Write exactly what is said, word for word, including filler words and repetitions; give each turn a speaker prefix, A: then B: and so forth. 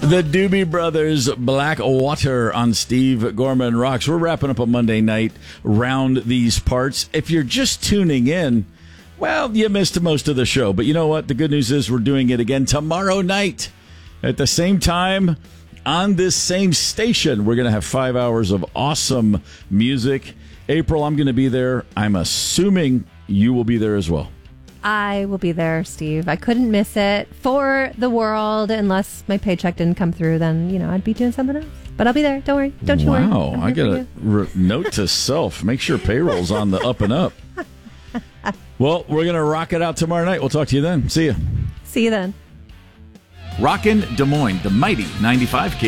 A: The Doobie Brothers, Black Water on Steve Gorman Rocks. We're wrapping up a Monday night round these parts. If you're just tuning in, well, you missed most of the show. But you know what? The good news is we're doing it again tomorrow night at the same time on this same station. We're going to have five hours of awesome music. April, I'm going to be there. I'm assuming you will be there as well.
B: I will be there, Steve. I couldn't miss it for the world unless my paycheck didn't come through. Then, you know, I'd be doing something else. But I'll be there. Don't worry. Don't you worry.
A: Wow. I got a re- note to self. Make sure payroll's on the up and up. Well, we're going to rock it out tomorrow night. We'll talk to you then. See you.
B: See you then.
C: Rockin' Des Moines, the mighty ninety-five K.